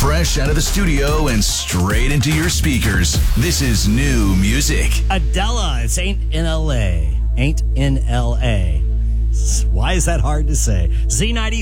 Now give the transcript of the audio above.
Fresh out of the studio and straight into your speakers. This is new music. Adela, it's Ain't in L.A. Ain't in L.A. Why is that hard to say? Z90